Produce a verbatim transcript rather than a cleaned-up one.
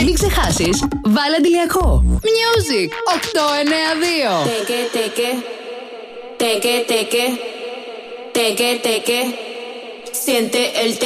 Μην ξεχάσεις, βάλε αντιλιακό. Music οκτώ εννιά δύο. Τέκε, τέκε, τέκε, τέκε, τέκε, τέκε. Siente el